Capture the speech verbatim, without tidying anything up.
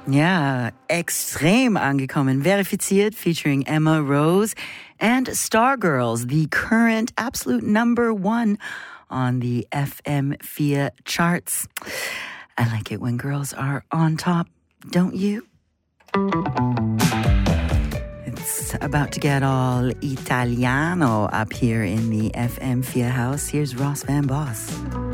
Ja, extrem angekommen. Verifiziert featuring Emma Rose and Stargirls, the current absolute number one on the F M four charts. I like it when girls are on top, don't you? It's about to get all Italiano up here in the F M four house. Here's Ross Van Boss.